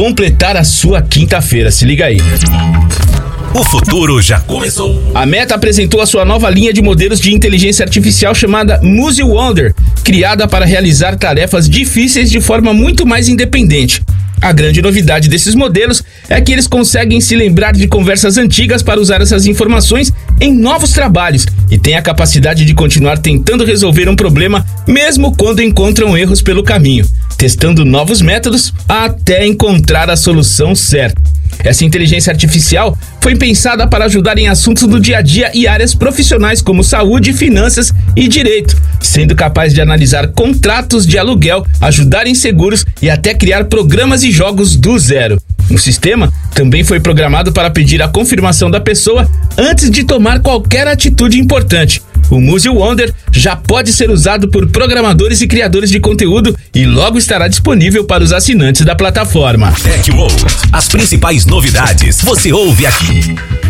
completar a sua quinta-feira. Se liga aí. O futuro já começou. A Meta apresentou a sua nova linha de modelos de inteligência artificial chamada Muse Wonder, criada para realizar tarefas difíceis de forma muito mais independente. A grande novidade desses modelos é que eles conseguem se lembrar de conversas antigas para usar essas informações em novos trabalhos e têm a capacidade de continuar tentando resolver um problema mesmo quando encontram erros pelo caminho, testando novos métodos até encontrar a solução certa. Essa inteligência artificial foi pensada para ajudar em assuntos do dia a dia e áreas profissionais como saúde, finanças e direito, sendo capaz de analisar contratos de aluguel, ajudar em seguros e até criar programas e jogos do zero. O sistema também foi programado para pedir a confirmação da pessoa antes de tomar qualquer atitude importante. O Muse Wonder já pode ser usado por programadores e criadores de conteúdo e logo estará disponível para os assinantes da plataforma. TecWorld, as principais novidades você ouve aqui.